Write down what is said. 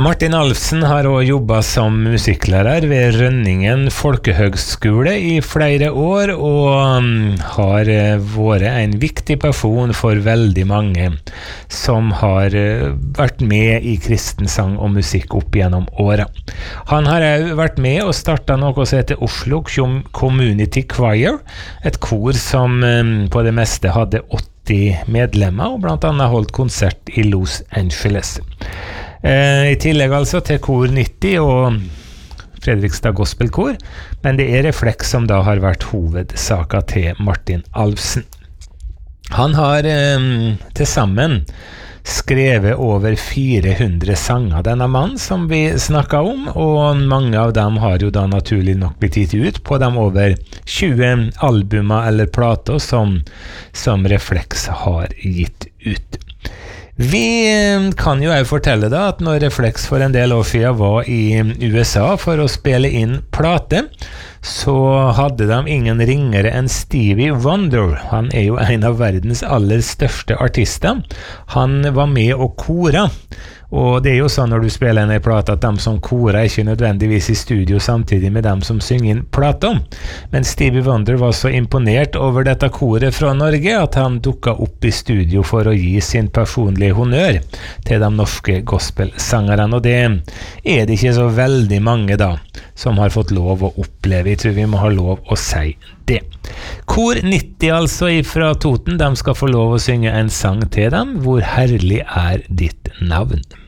Martin Alfsen har også jobbet som musikklærer ved Rønningen Folkehøgskole i flere år, og har vært en viktig person for veldig mange som har vært med i kristensang og musikk opp gjennom året. Han har også vært med og startet noe som heter Oslo Community Choir, et kor som på det meste hadde 80 medlemmer, og blant annet holdt konsert i Los Angeles. I tillegg altså til Kor 90 og Fredrikstad Gospelkor, men det Reflex som da har vært hovedsaka til Martin Alfsen. Han har til sammen skrevet over 400 sanger, denne mann som vi snakket om, og mange av dem har jo da naturlig nok blitt gitt ut på de over 20 albumer eller plater som Reflex har gitt ut. Vi kan jo også fortelle da at når Reflex for en del år siden var i USA for å spille inn plate, så hadde de ingen ringere enn Stevie Wonder. Han jo en av verdens aller største artister. Han var med og kora. Og det jo sånn når du spiller en plate at de som korer ikke nødvendigvis i studio samtidig med dem som synger inn plata. Men Stevie Wonder var så imponert over dette koret fra Norge at han dukket opp i studio for å gi sin personlige honnør til de norske gospelsangerne. Og det det ikke så veldig mange da som har fått lov å oppleve. Jeg tror vi må ha lov å si det. Kor 90 altså fra Toten, de skal få lov å synge en sang til dem. Hvor herlig ditt navn?